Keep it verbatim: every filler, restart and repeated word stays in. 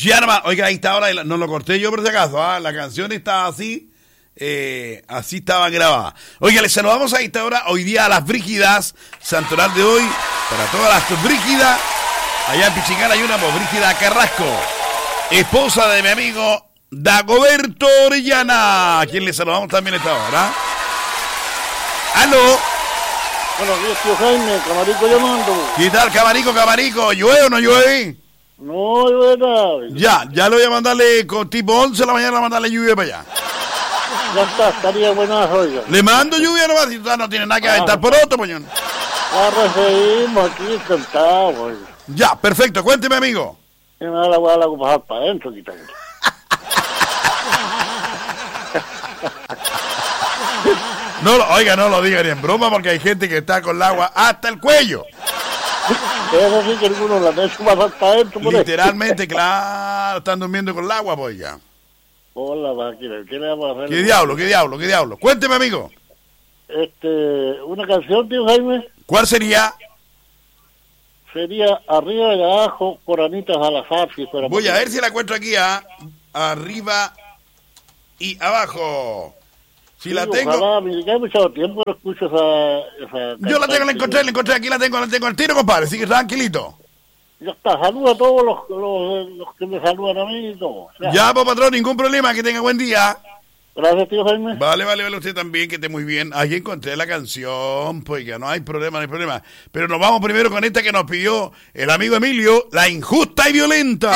Ya nomás, oiga, ahí está ahora, no lo corté yo por si acaso, ¿ah? La canción está así, eh, así estaba grabada. Oiga, les saludamos a esta hora, hoy día a las brígidas, santoral de hoy, para todas las brígidas, allá en Pichingán hay una, pues, Brígida Carrasco, esposa de mi amigo Dagoberto Orellana, a quien le saludamos también a esta hora. ¡Aló! Buenos días, tío Jaime, Camarico llamando. ¿Qué tal, Camarico, Camarico? ¿Llueve o no llueve? No, llueve nada. Ya, ya lo voy a mandarle con tipo once de la mañana, a mandarle lluvia para allá. Ya está, estaría buenazo, oiga. Le mando lluvia nomás, si usted no tiene nada que aventar por otro, poñón. Ya recibimos aquí sentados, oiga. Ya, perfecto, cuénteme, amigo. Y me da la guada a pasar para adentro, quita. No, lo- oiga, no lo diga ni en broma porque hay gente que está con el agua hasta el cuello. Eso sí que algunos la han hecho pasar para adentro, por eso. Literalmente, claro, están durmiendo con el agua, pues ya. Hola, máquina, ¿qué le vamos a hacer? ¿Qué diablo, qué diablo, qué diablo? Cuénteme, amigo. Este, una canción, tío Jaime, ¿Cuál sería? sería Arriba y Abajo por Anita Salazar, si fuera Voy a posible. ver si la encuentro aquí, ¿ah? Arriba y abajo. Si Sí, la tengo... Ojalá, mire, que hay mucho tiempo no escucho esa... esa Yo la tengo, la cantante. encontré, la encontré, aquí la tengo, la tengo al tiro, compadre, así que tranquilito. Ya está, saluda a todos los, los, los que me saludan a mí y todo. Ya. Ya, pues, patrón, ningún problema, que tenga buen día. Gracias, tío Jaime. Vale, vale, vale, usted también, que esté muy bien. Ahí encontré la canción, pues ya no hay problema, no hay problema. Pero nos vamos primero con esta que nos pidió el amigo Emilio, La Injusta y Violenta.